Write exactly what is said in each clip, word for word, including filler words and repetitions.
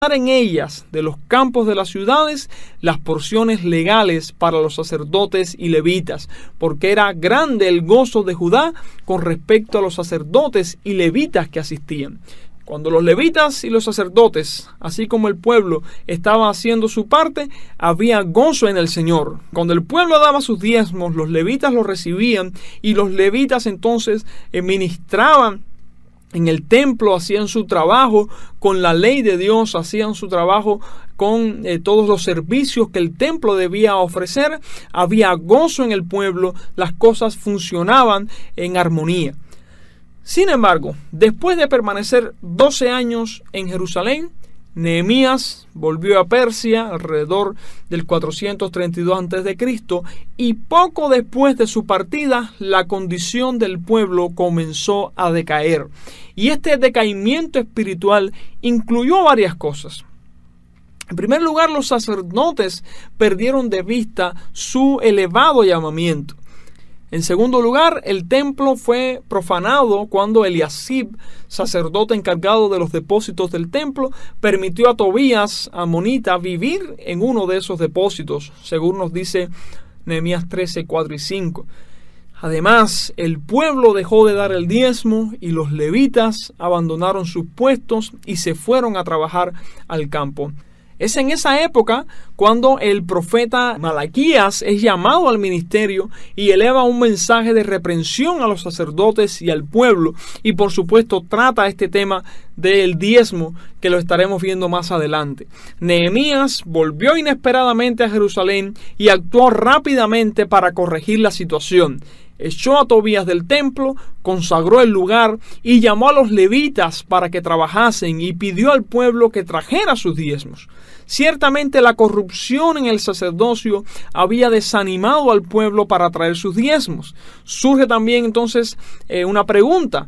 en ellas de los campos de las ciudades las porciones legales para los sacerdotes y levitas, porque era grande el gozo de Judá con respecto a los sacerdotes y levitas que asistían. Cuando los levitas y los sacerdotes, así como el pueblo, estaban haciendo su parte, había gozo en el Señor. Cuando el pueblo daba sus diezmos, los levitas los recibían y los levitas entonces eh, ministraban en el templo, hacían su trabajo con la ley de Dios, hacían su trabajo con eh, todos los servicios que el templo debía ofrecer. Había gozo en el pueblo, las cosas funcionaban en armonía. Sin embargo, después de permanecer doce años en Jerusalén, Nehemías volvió a Persia alrededor del cuatrocientos treinta y dos antes de Cristo y poco después de su partida la condición del pueblo comenzó a decaer. Y este decaimiento espiritual incluyó varias cosas. En primer lugar, los sacerdotes perdieron de vista su elevado llamamiento. En segundo lugar, el templo fue profanado cuando Eliasib, sacerdote encargado de los depósitos del templo, permitió a Tobías, amonita, vivir en uno de esos depósitos, según nos dice Nehemías trece, cuatro y cinco. Además, el pueblo dejó de dar el diezmo y los levitas abandonaron sus puestos y se fueron a trabajar al campo. Es en esa época cuando el profeta Malaquías es llamado al ministerio y eleva un mensaje de reprensión a los sacerdotes y al pueblo. Y por supuesto trata este tema del diezmo que lo estaremos viendo más adelante. Nehemías volvió inesperadamente a Jerusalén y actuó rápidamente para corregir la situación. Echó a Tobías del templo, consagró el lugar y llamó a los levitas para que trabajasen y pidió al pueblo que trajera sus diezmos. Ciertamente la corrupción en el sacerdocio había desanimado al pueblo para traer sus diezmos. Surge también entonces eh, una pregunta.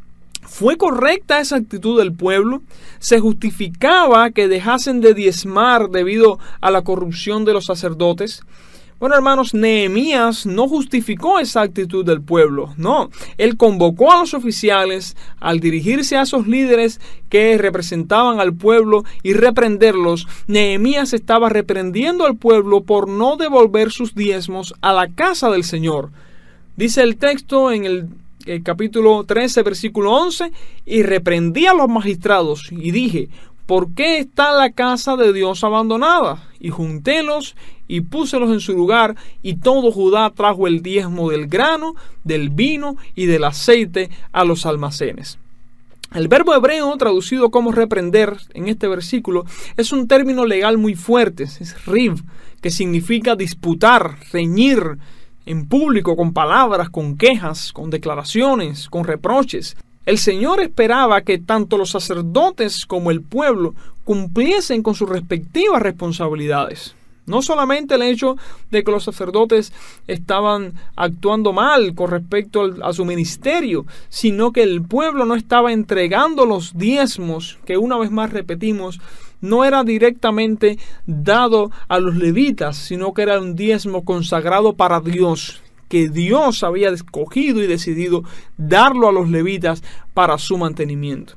¿Fue correcta esa actitud del pueblo? ¿Se justificaba que dejasen de diezmar debido a la corrupción de los sacerdotes? Bueno, hermanos, Nehemías no justificó esa actitud del pueblo, no. Él convocó a los oficiales al dirigirse a esos líderes que representaban al pueblo y reprenderlos. Nehemías estaba reprendiendo al pueblo por no devolver sus diezmos a la casa del Señor. Dice el texto en el, el capítulo trece, versículo once, y reprendí a los magistrados y dije: ¿por qué está la casa de Dios abandonada? Y juntélos y púselos en su lugar, y todo Judá trajo el diezmo del grano, del vino y del aceite a los almacenes. El verbo hebreo traducido como reprender en este versículo es un término legal muy fuerte, es riv, que significa disputar, reñir en público con palabras, con quejas, con declaraciones, con reproches. El Señor esperaba que tanto los sacerdotes como el pueblo cumpliesen con sus respectivas responsabilidades. No solamente el hecho de que los sacerdotes estaban actuando mal con respecto al, a su ministerio, sino que el pueblo no estaba entregando los diezmos, que una vez más repetimos, no era directamente dado a los levitas, sino que era un diezmo consagrado para Dios, que Dios había escogido y decidido darlo a los levitas para su mantenimiento.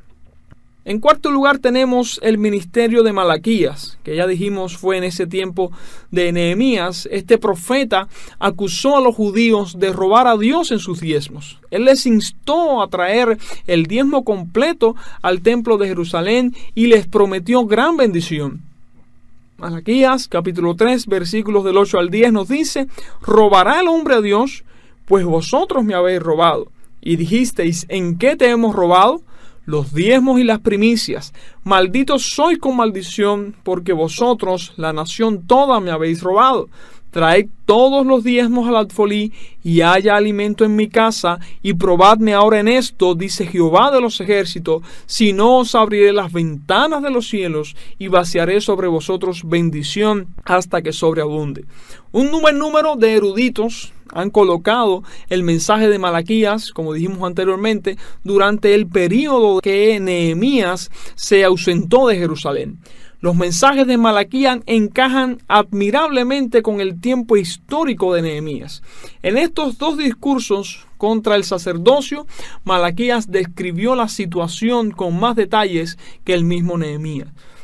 En cuarto lugar tenemos el ministerio de Malaquías, que ya dijimos fue en ese tiempo de Nehemías. Este profeta acusó a los judíos de robar a Dios en sus diezmos. Él les instó a traer el diezmo completo al templo de Jerusalén y les prometió gran bendición. Malaquías capítulo tres versículos del ocho al diez nos dice: ¿robará el hombre a Dios? Pues vosotros me habéis robado. Y dijisteis: ¿en qué te hemos robado? Los diezmos y las primicias. Malditos sois con maldición, porque vosotros, la nación toda, me habéis robado. Traed todos los diezmos al alfolí, y haya alimento en mi casa, y probadme ahora en esto, dice Jehová de los ejércitos, si no os abriré las ventanas de los cielos, y vaciaré sobre vosotros bendición hasta que sobreabunde. Un buen número de eruditos han colocado el mensaje de Malaquías, como dijimos anteriormente, durante el período que Nehemías se ausentó de Jerusalén. Los mensajes de Malaquías encajan admirablemente con el tiempo histórico de Nehemías. En estos dos discursos contra el sacerdocio, Malaquías describió la situación con más detalles que el mismo Nehemías.